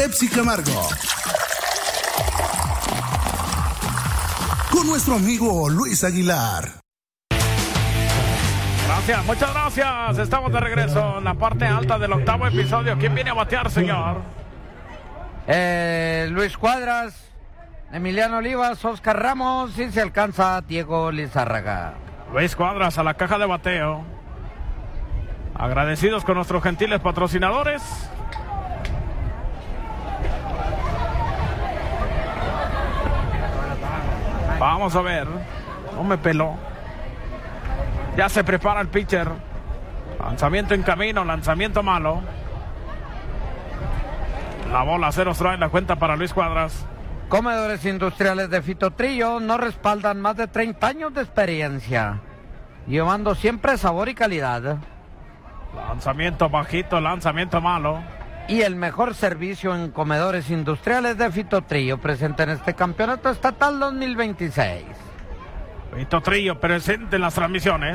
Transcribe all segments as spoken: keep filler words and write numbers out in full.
Pepsi Camargo. Con nuestro amigo Luis Aguilar. Gracias, muchas gracias. Estamos de regreso en la parte alta del octavo episodio. ¿Quién viene a batear, señor? Eh, Luis Cuadras, Emiliano Olivas, Oscar Ramos y se alcanza Diego Lizárraga. Luis Cuadras a la caja de bateo. Agradecidos con nuestros gentiles patrocinadores. Vamos a ver. No me peló. Ya se prepara el pitcher. Lanzamiento en camino, lanzamiento malo. La bola, cero strike, la cuenta para Luis Cuadras. Comedores industriales de Fito Trillo nos respaldan más de treinta años de experiencia, llevando siempre sabor y calidad. Lanzamiento bajito, lanzamiento malo. Y el mejor servicio en comedores industriales de Fito Trillo, presente en este campeonato estatal dos mil veintiséis. Fito Trillo presente en las transmisiones.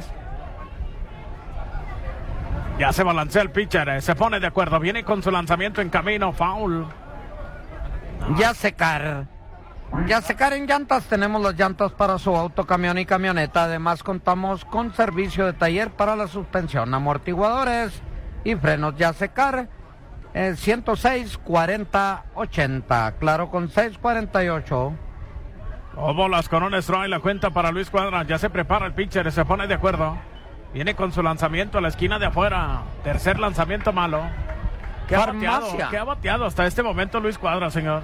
Ya se balancea el pitcher, se pone de acuerdo, viene con su lanzamiento en camino, foul. Ya secar. Ya secar en llantas, tenemos las llantas para su auto, camión y camioneta. Además contamos con servicio de taller para la suspensión, amortiguadores y frenos. Ya secar, eh, ciento seis, cuarenta, ochenta, claro, con seis cuarenta y ocho. Dos bolas con un strike, la cuenta para Luis Cuadras. Ya se prepara el pitcher, se pone de acuerdo. Viene con su lanzamiento a la esquina de afuera. Tercer lanzamiento malo. ¿Qué ha bateado? ¿Qué ha bateado hasta este momento Luis Cuadras, señor?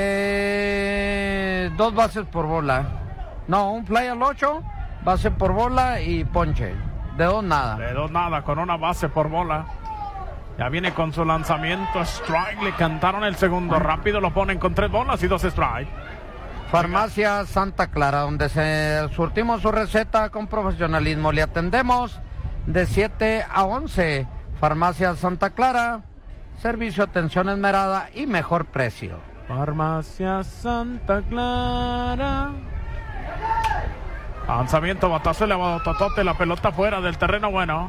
Eh, dos bases por bola. No, un fly al ocho, base por bola y ponche. De dos nada. De dos nada, con una base por bola. Ya viene con su lanzamiento, strike. Le cantaron el segundo. Rápido lo ponen con tres bolas y dos strike. Farmacia Santa Clara, donde se surtimos su receta con profesionalismo. Le atendemos de siete a once. Farmacia Santa Clara, servicio, atención esmerada y mejor precio. Farmacia Santa Clara. Lanzamiento, batazo elevado, totote, la pelota fuera del terreno bueno.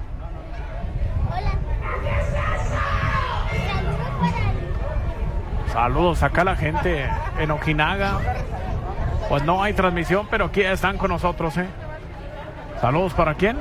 Saludos acá a la gente en Ojinaga. Pues no hay transmisión, pero aquí están con nosotros, ¿eh? Saludos para quién.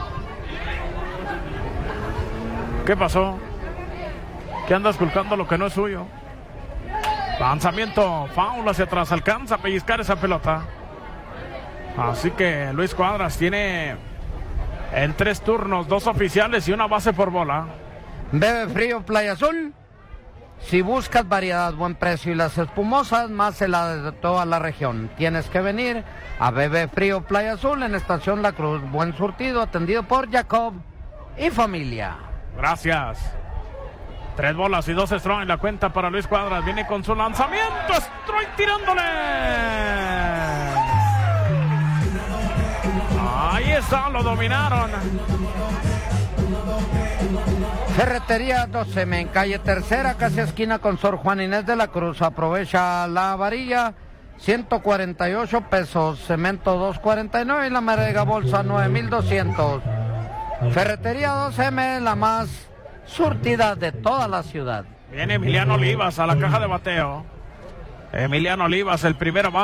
¿Qué pasó? ¿Qué andas culcando lo que no es suyo? Lanzamiento, foul hacia atrás, alcanza a pellizcar esa pelota. Así que Luis Cuadras tiene en tres turnos, dos oficiales y una base por bola. Bebe frío Playa Azul. Si buscas variedad, buen precio y las espumosas más heladas de toda la región, tienes que venir a Bebe Frío Playa Azul en Estación La Cruz. Buen surtido, atendido por Jacob y familia. Gracias. Tres bolas y dos strike en la cuenta para Luis Cuadras. Viene con su lanzamiento, strike tirándole. Ahí está, lo dominaron. Ferretería dos eme en calle Tercera, casi esquina con Sor Juan Inés de la Cruz. Aprovecha la varilla, ciento cuarenta y ocho pesos. Cemento dos cuarenta y nueve y la mega bolsa nueve mil doscientos. Ferretería dos eme, la más surtida de toda la ciudad. Viene Emiliano Olivas a la caja de bateo. Emiliano Olivas, el primero más.